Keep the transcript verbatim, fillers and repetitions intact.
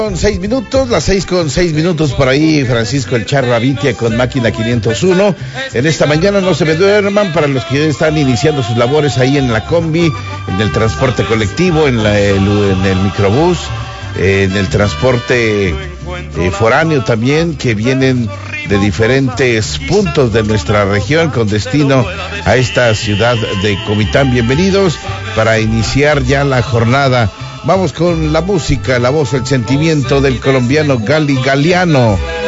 Con seis minutos, las seis con seis minutos por ahí, Francisco el Charro Avitia con Máquina quinientos uno. En esta mañana no se me duerman para los que están iniciando sus labores ahí en la combi, en el transporte colectivo, en, la, el, en el microbús, eh, en el transporte eh, foráneo también, que vienen de diferentes puntos de nuestra región con destino a esta ciudad de Comitán. Bienvenidos para iniciar ya la jornada. Vamos con la música, la voz, el sentimiento del colombiano Gali Galeano.